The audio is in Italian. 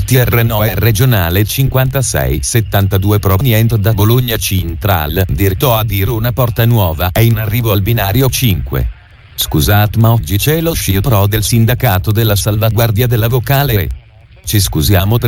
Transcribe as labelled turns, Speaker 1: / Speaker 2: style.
Speaker 1: Il TR è regionale 5672 proveniente da Bologna Central, diretto a Verona Porta Nuova, è in arrivo al binario 5. Scusate, ma oggi c'è lo sciopero del sindacato della salvaguardia della vocale. Ci scusiamo per